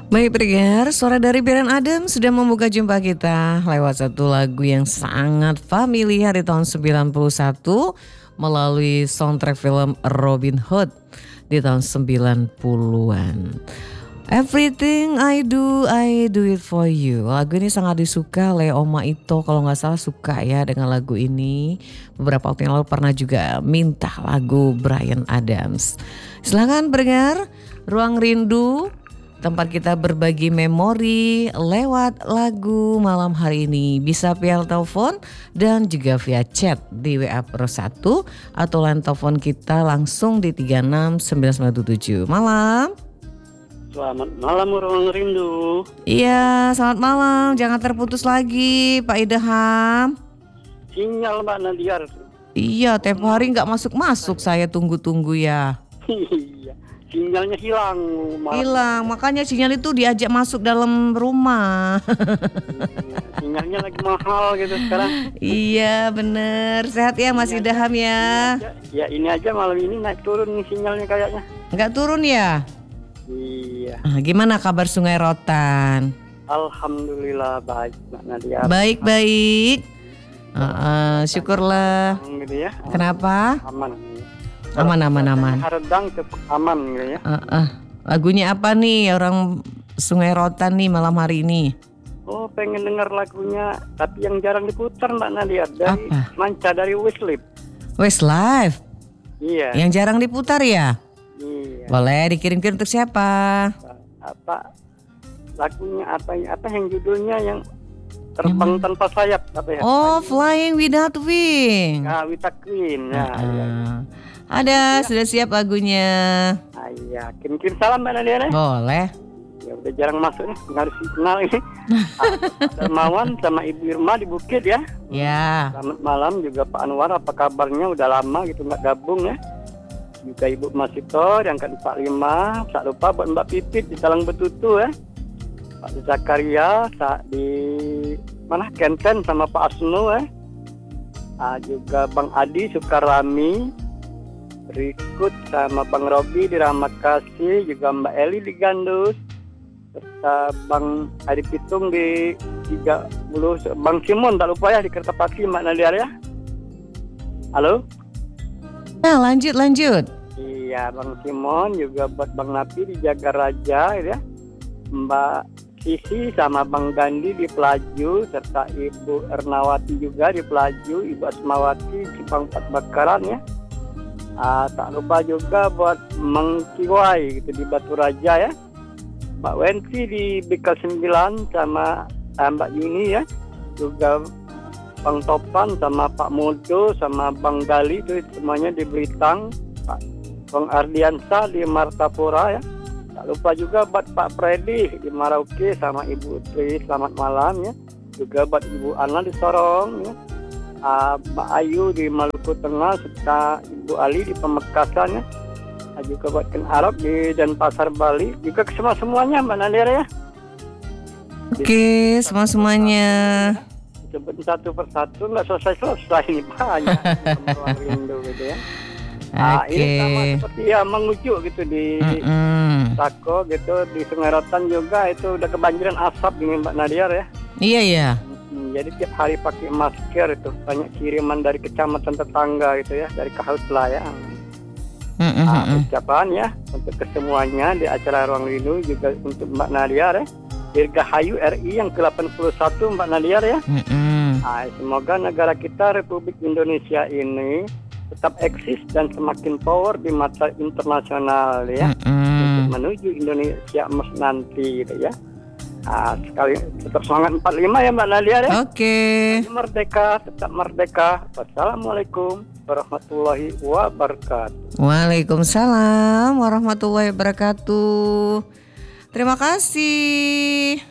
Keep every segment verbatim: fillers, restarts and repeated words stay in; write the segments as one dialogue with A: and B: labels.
A: Baik pendengar, suara dari Bryan Adams sudah membuka jumpa kita lewat satu lagu yang sangat familiar di tahun sembilan puluh satu melalui soundtrack film Robin Hood di tahun sembilan puluhan. Everything I do, I do it for you. Lagu ini sangat disuka oleh Oma Ito, kalau gak salah suka ya dengan lagu ini. Beberapa waktu yang lalu pernah juga minta lagu Bryan Adams. Silahkan pendengar, Ruang Rindu, tempat kita berbagi memori lewat lagu malam hari ini. Bisa via telepon dan juga via chat di W A Pro satu atau line telepon kita langsung di tiga enam sembilan sembilan tujuh. Malam.
B: Selamat malam Ruang Rindu.
A: Iya, selamat malam. Jangan terputus lagi Pak Idham.
B: Sinyal Mbak Nadia.
A: Iya, tempo hari gak masuk-masuk, saya tunggu-tunggu ya.
B: Iya, sinyalnya hilang.
A: Hilang, makanya sinyal itu diajak masuk dalam rumah.
B: Sinyalnya lagi mahal gitu sekarang.
A: Iya bener, sehat ya Mas Idham ya.
B: Ya ini aja malam ini naik turun nih sinyalnya kayaknya.
A: Enggak turun ya?
B: Iya.
A: Ah, gimana kabar Sungai Rotan?
B: Alhamdulillah baik Mbak Nadia.
A: Baik-baik. Uh, uh, syukurlah.
B: Gitu ya.
A: Kenapa?
B: Aman.
A: Aman aman aman.
B: Haredang cukup aman gitu ya.
A: Uh, uh. Lagunya apa nih orang Sungai Rotan nih malam hari ini?
B: Oh pengen dengar lagunya, tapi yang jarang diputar Mbak Nadia dari
A: apa?
B: Manca dari Westlife.
A: Westlife.
B: Iya.
A: Yang jarang diputar ya?
B: Iya.
A: Boleh dikirim-kirim untuk siapa?
B: Apa lagunya apa apa yang judulnya yang terbang
A: Emang?
B: tanpa sayap apa ya?
A: Oh, Flying Without Wing.
B: Nah, Wita Queen. Ya,
A: uh,
B: iya.
A: Ada, ya. Sudah siap lagunya.
B: Ah, iya, kirim-kirim salam Mbak Nadia.
A: Boleh.
B: Ya udah jarang masuk nih, harus kenal ini. Dermawan sama Ibu Irma di Bukit ya.
A: Ya.
B: Selamat malam juga Pak Anwar, apa kabarnya? Udah lama gitu nggak gabung ya. Juga Ibu Masito yang ke empat puluh lima, tak lupa buat Mbak Pipit di Talang Betutu ya. Pak Zakaria tak di mana Kenten sama Pak Asno ya. Ah, juga Bang Adi Sukarami, berikut sama Bang Robi di Rahmat Kasih, juga Mbak Eli di Gandus, serta Bang Adi Pitung di tiga puluh, Bang Simon tak lupa ya di Kertapati Mbak Nadia ya. Halo?
A: Nah, lanjut lanjut.
B: Iya, Bang Simon juga buat Bang Napi di Jagaraja ya. Mbak Sisi sama Bang Gandhi di Pelaju, serta Ibu Ernawati juga di Pelaju, Ibu Asmawati Cipang Empat Bakaran ya. Ah, tak lupa juga buat Mang Kiwai gitu di Batu Raja ya. Mbak Wensi di B K sembilan sama ah, Mbak Yuni ya. Juga Bang Topan sama Pak Modo sama Bang Gali itu semuanya di Belitang. Pak Bang Ardiansa di Martapura ya. Tak lupa juga buat Pak Freddy di Marauke sama Ibu Tri, selamat malam ya. Juga buat Ibu Ana di Sorong ya. Uh, Mbak Ayu di Maluku Tengah serta Ibu Ali di Pamekasan ya. Uh, juga buat Ken Arab di Denpasar Bali. Juga ke semua-semuanya Mbak Nadia ya.
A: Oke, semua-semuanya.
B: Sebutin satu persatu nggak selesai-selesai ini banyak. Ruang Rindu gitu ya. Nah,
A: Oke.
B: ini sama seperti ya mengujuk gitu di
A: Mm-mm.
B: Sako gitu, di Sungai Rotan juga itu udah kebanjiran asap ini Mbak Nadia ya.
A: Iya ya.
B: Hmm, jadi tiap hari pakai masker itu, banyak kiriman dari kecamatan tetangga gitu ya, dari Kahutla ya.
A: Mm-mm.
B: Nah, ucapan ya untuk kesemuanya di acara Ruang Rindu juga untuk Mbak Nadia ya. Dirgahayu R I yang ke delapan puluh satu Mbak Nadia ya.
A: Mm-mm.
B: Nah, semoga negara kita Republik Indonesia ini tetap eksis dan semakin power di mata internasional ya.
A: Mm-mm.
B: Untuk menuju Indonesia emas nanti gitu ya. Nah, sekali tetap semangat empat puluh lima ya Mbak Nadia ya.
A: Oke.
B: Merdeka, tetap merdeka. Wassalamualaikum warahmatullahi wabarakatuh.
A: Waalaikumsalam warahmatullahi wabarakatuh. Terima kasih.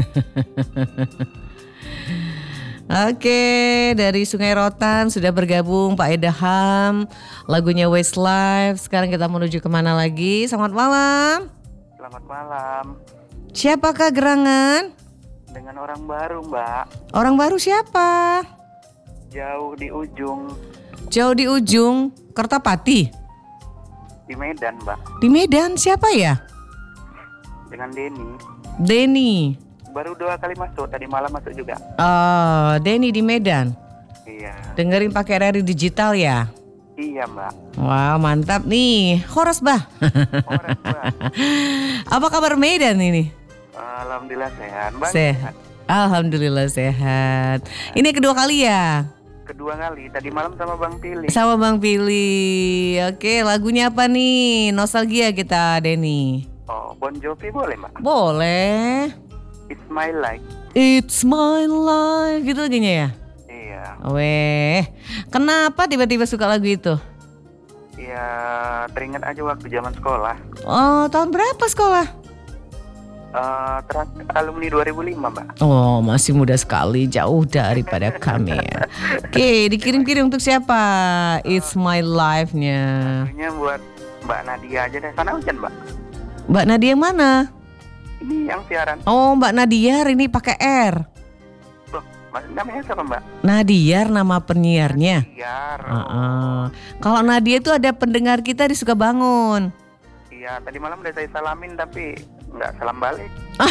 A: Oke, dari Sungai Rotan sudah bergabung Pak Idham, lagunya Westlife. Sekarang kita menuju kemana lagi? Selamat malam.
B: Selamat malam.
A: Siapakah gerangan?
B: Dengan orang baru Mbak.
A: Orang baru siapa?
B: Jauh di ujung.
A: Jauh di ujung Kertapati.
B: Di Medan Mbak.
A: Di Medan siapa ya?
B: Dengan Denny.
A: Denny.
C: Baru dua kali masuk, tadi malam masuk juga.
A: Oh, Denny di Medan.
C: Iya.
A: Dengerin pakai R R I digital ya?
C: Iya mbak.
A: Wow, mantap nih. Horas bah.
C: Orang mbak.
A: Apa kabar Medan ini?
C: Alhamdulillah sehat. Mbak
A: Sehat. Alhamdulillah sehat. Ini kedua kali ya?
C: Kedua kali, tadi malam sama Bang Pili.
A: Sama Bang Pili. Oke, lagunya apa nih? Nostalgia kita, Denny.
C: Oh, Bon Jovi boleh mbak?
A: Boleh.
C: It's my life.
A: It's my life gitu lagunya ya?
C: Iya.
A: Weh, kenapa tiba-tiba suka lagu itu?
C: Iya, teringat aja waktu zaman sekolah.
A: Oh, tahun berapa sekolah?
C: Uh, terakhir alumni dua ribu lima mbak.
A: Oh, masih muda sekali, jauh daripada kami ya. Oke, dikirim-kirim untuk siapa? It's my life-nya.
C: Lagunya buat Mbak Nadia aja deh. Sana hujan mbak?
A: Mbak Nadia yang mana?
C: Ini yang siaran.
A: Oh, Mbak Nadia ini pakai R.
C: Loh, mas, namanya siapa mbak?
A: Nadia nama penyiarnya.
C: Biar.
A: Uh-uh. Kalau Nadia itu ada pendengar kita di Sukabangun.
C: Iya, tadi malam udah saya salamin tapi nggak salam balik.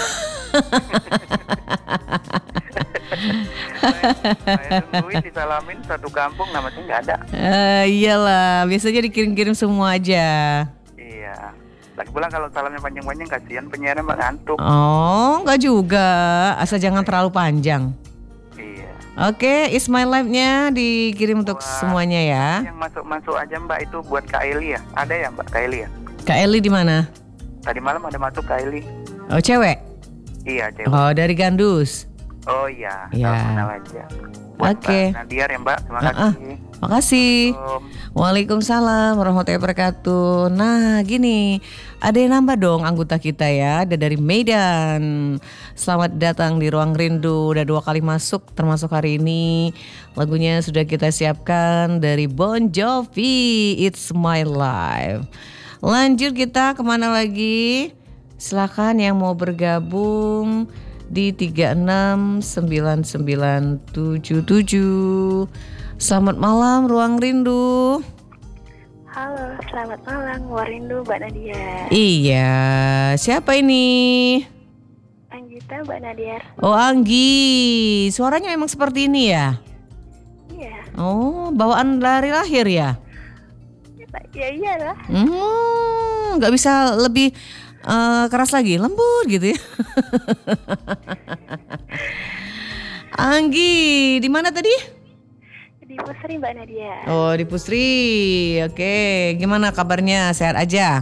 C: Saya tungguin disalamin satu kampung namanya nggak ada.
A: Uh, iyalah, biasanya dikirim-kirim semua aja.
C: Iya. Lagi pula kalau salamnya panjang-panjang kasihan penyiarnya mbak ngantuk.
A: Oh, nggak juga, asal jangan terlalu panjang.
C: Iya.
A: Oke, It's My Life-nya dikirim untuk
C: Buat
A: semuanya ya.
C: Yang masuk-masuk aja mbak itu buat Kak Eli ya. Ada ya mbak Kak Eli ya?
A: Kak Eli di mana?
C: Tadi malam ada masuk Kak Eli.
A: Oh, cewek?
C: Iya cewek.
A: Oh, dari Gandus.
C: Oh iya.
A: Iya.
C: Salam kenal aja. Buat
A: Oke.
C: Mbak Nadiar ya mbak. Terima
A: Uh-uh.
C: kasih.
A: Makasih.
C: Om.
A: Waalaikumsalam warahmatullahi wabarakatuh. Nah, gini, ada yang nambah dong anggota kita ya. Ada dari Medan. Selamat datang di Ruang Rindu. Udah dua kali masuk termasuk hari ini. Lagunya sudah kita siapkan dari Bon Jovi, It's My Life. Lanjut kita kemana lagi? Silakan yang mau bergabung di tiga enam sembilan sembilan tujuh tujuh. Selamat malam Ruang Rindu.
D: Halo, selamat malam Warindu Mbak Nadia.
A: Iya, siapa ini?
D: Anggita Mbak Nadia.
A: Oh, Anggi. Suaranya memang seperti ini ya?
D: Iya.
A: Oh, bawaan dari lahir ya?
D: Ya iyalah.
A: Hmm, nggak bisa lebih uh, keras lagi, lembut gitu ya. Anggi, di mana tadi?
D: Di Pusri Mbak Nadia.
A: Oh, di Pusri. Oke, gimana kabarnya? Sehat aja?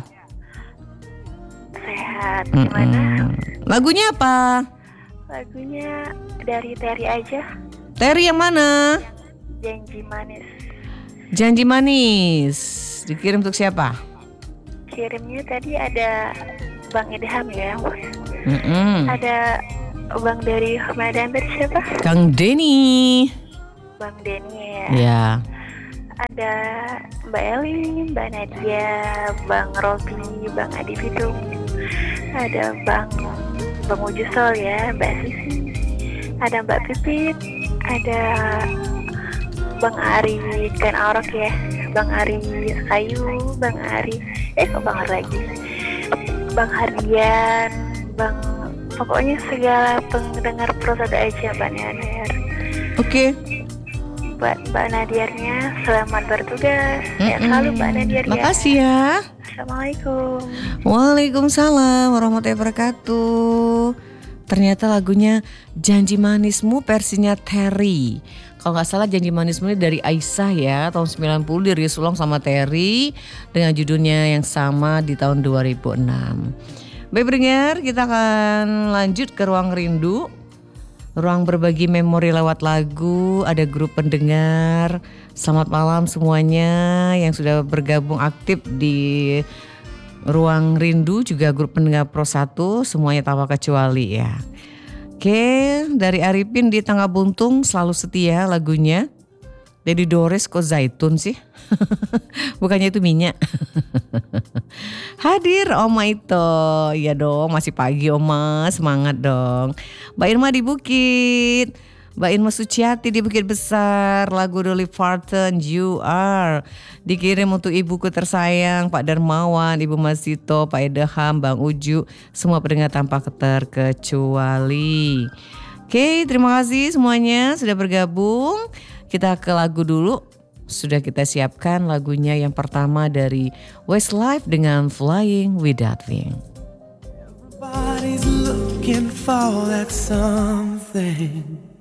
D: Sehat. Gimana?
A: Mm-mm. Lagunya apa?
D: Lagunya dari Terry aja.
A: Terry yang mana?
D: Janji manis.
A: Janji manis. Dikirim untuk siapa?
D: Kirimnya tadi ada Bang Idham ya.
A: Mm-mm.
D: Ada Bang dari Medan tadi siapa?
A: Kang Denny.
D: Bang Denny ya.
A: Ya.
D: Ada Mbak Eli, Mbak Nadia, Bang Robi, Bang Adi Fidung. Ada Bang Bang Ujusol ya, Mbak Sisi. Ada Mbak Pipit, ada Bang Ari Ken Orok ya, Bang Ari Kayu, Bang Ari, eh kok Bang Ari lagi, Bang Hardian, Bang, pokoknya segala pendengar Prosada aja Mbak Nadia.
A: Oke.
D: Buat Mbak Nadiarnya selamat bertugas. Ya selalu Mbak Nadiar ya.
A: Makasih ya.
D: Assalamualaikum.
A: Waalaikumsalam warahmatullahi wabarakatuh. Ternyata lagunya Janji Manismu versinya Terry. Kalau nggak salah Janji Manismu ini dari Aisyah ya, tahun sembilan puluh dirilis ulang sama Terry dengan judulnya yang sama di tahun dua ribu enam. Baik pendengar, kita akan lanjut ke Ruang Rindu. Ruang berbagi memori lewat lagu, ada grup pendengar. Selamat malam semuanya yang sudah bergabung aktif di Ruang Rindu, juga grup pendengar Pro satu, semuanya tanpa kecuali ya. Oke, dari Arifin di Tangga Buntung selalu setia lagunya. Dari Dores kok zaitun sih? Bukannya itu minyak. Hadir Oma itu. Iya dong, masih pagi Oma, semangat dong. Mbak Irma di Bukit. Mbak Irma Suciati di Bukit Besar, lagu Dolly Parton You Are. Dikirim untuk ibuku tersayang Pak Darmawan, Ibu Masito, Pak Edeham, Bang Uju, semua pendengar tanpa terkecuali. Oke, terima kasih semuanya sudah bergabung. Kita ke lagu dulu. Sudah kita siapkan lagunya yang pertama dari Westlife dengan Flying Without Wings.
E: Everybody's looking for that something.